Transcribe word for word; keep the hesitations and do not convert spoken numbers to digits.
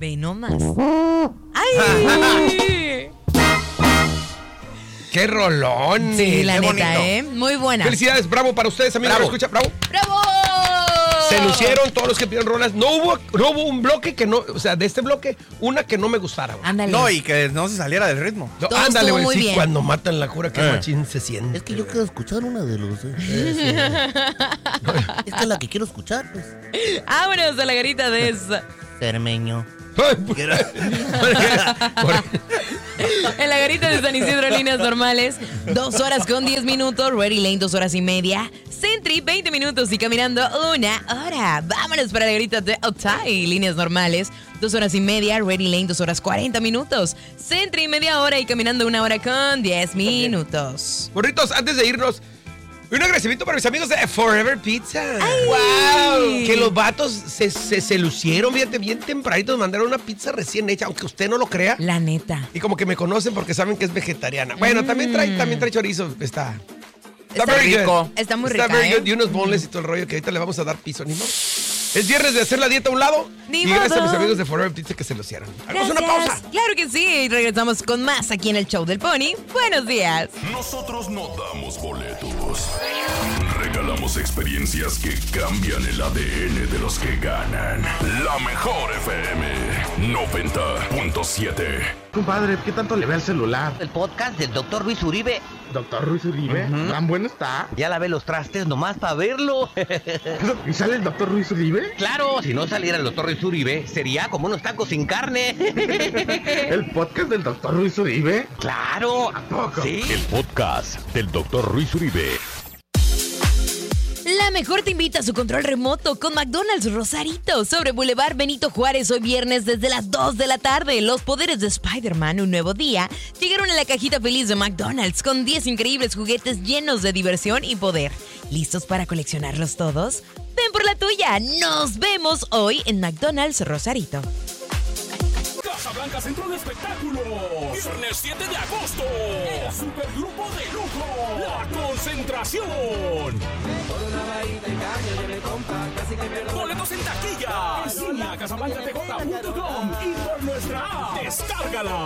Ve nomás. ¡Ay! ¡Qué rolón! Sí, la qué neta, bonito. ¿eh? Muy buena. Felicidades, bravo para ustedes, amigos. Bravo. Escucha, bravo. ¡Bravo! Se lucieron todos los que pidieron rolas. No hubo, no hubo un bloque que no, o sea, de este bloque, una que no me gustara. güey. Ándale. No, y que no se saliera del ritmo. No, todo ándale, estuvo güey. muy Sí, bien. cuando matan la cura, qué Eh. machín se siente. Es que yo quiero escuchar una de los... Esta es la que quiero escuchar, pues. Vámonos a la garita de esa. Cermeño. Ay, por- por- En la garita de San Isidro, líneas normales, dos horas con diez minutos. Ready Lane, dos horas y media. Sentry, veinte minutos y caminando una hora. Vámonos para la garita de Otay, líneas normales, dos horas y media. Ready Lane, dos horas cuarenta minutos. Sentry, media hora y caminando una hora con diez minutos. Burritos, antes de irnos, un agradecimiento para mis amigos de Forever Pizza. ¡Ay! ¡Wow! Que los vatos se, se, se lucieron, fíjate, bien tempranito. Nos mandaron una pizza recién hecha, aunque usted no lo crea. La neta. Y como que me conocen porque saben que es vegetariana. Bueno, también trae, también trae chorizo. Está. Está very rico. good. Está muy Está rica, very ¿eh? good. Y unos boneless y todo el rollo que ahorita le vamos a dar piso, ni modo. Es viernes de hacer la dieta a un lado. Ni y gracias a modo. mis amigos de Forever Pizza que se lucieron. Hagamos una Gracias. pausa. Claro que sí. Y regresamos con más aquí en el Show del Pony. Buenos días. Nosotros no damos boletos. Regalamos experiencias que cambian el A D N de los que ganan. La mejor F M noventa punto siete. Compadre, ¿qué tanto le ve al celular? El podcast del doctor Luis Uribe. Doctor Ruiz Uribe, ¿tan bueno está? Ya lavé los trastes nomás para verlo. ¿Y sale el doctor Ruiz Uribe? Claro, si no saliera el doctor Luis Uribe, sería como unos tacos sin carne. ¿El podcast del doctor Ruiz Uribe? Claro. ¿A poco? Sí. El podcast del doctor Ruiz Uribe. La mejor te invita a su control remoto con McDonald's Rosarito sobre Boulevard Benito Juárez hoy viernes desde las dos de la tarde. Los poderes de Spider-Man, un nuevo día, llegaron en la cajita feliz de McDonald's con diez increíbles juguetes llenos de diversión y poder. ¿Listos para coleccionarlos todos? Ven por la tuya. Nos vemos hoy en McDonald's Rosarito. Casablanca Centro de Espectáculos. Viernes siete de agosto. El supergrupo de lujo. La Concentración. Boletos en taquilla. En línea casablanca t j punto com y por nuestra app. Descárgala.